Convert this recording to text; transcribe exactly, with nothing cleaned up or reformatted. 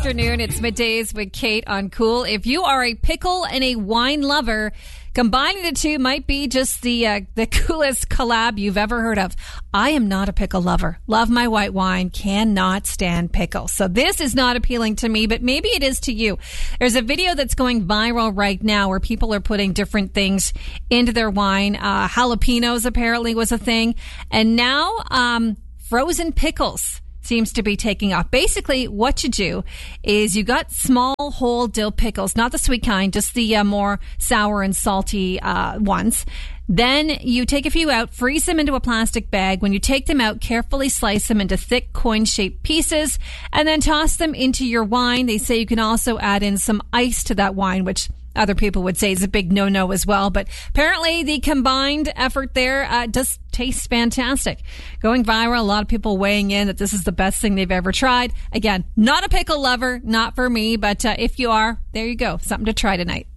afternoon. It's Middays with Kate on Cool. If you are a pickle and a wine lover, combining the two might be just the uh, the coolest collab you've ever heard of. I am not a pickle lover. Love my white wine. Cannot stand pickles. So this is not appealing to me, but maybe it is to you. There's a video that's going viral right now where people are putting different things into their wine. Uh, jalapenos apparently was a thing. And now um, frozen pickles seems to be taking off. Basically, what you do is you got small whole dill pickles, not the sweet kind, just the uh, more sour and salty uh, ones. Then you take a few out, freeze them into a plastic bag. When you take them out, carefully slice them into thick coin-shaped pieces and then toss them into your wine. They say you can also add in some ice to that wine, which other people would say is a big no-no as well. But apparently the combined effort there uh, does taste fantastic. Going viral, a lot of people weighing in that this is the best thing they've ever tried. Again, not a pickle lover, not for me, but uh, if you are, there you go. Something to try tonight.